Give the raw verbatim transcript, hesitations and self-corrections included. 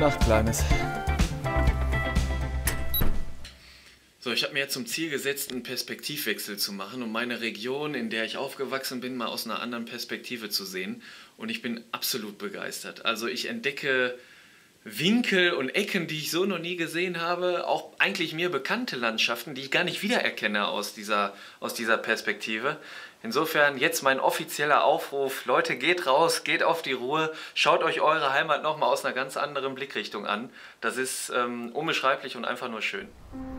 Nacht, Kleines. So, ich habe mir jetzt zum Ziel gesetzt, einen Perspektivwechsel zu machen, um meine Region, in der ich aufgewachsen bin, mal aus einer anderen Perspektive zu sehen. Und ich bin absolut begeistert. Also ich entdecke Winkel und Ecken, die ich so noch nie gesehen habe. Auch eigentlich mir bekannte Landschaften, die ich gar nicht wiedererkenne aus dieser, aus dieser Perspektive. Insofern jetzt mein offizieller Aufruf. Leute, geht raus, geht auf die Ruhe. Schaut euch eure Heimat nochmal aus einer ganz anderen Blickrichtung an. Das ist ähm, unbeschreiblich und einfach nur schön.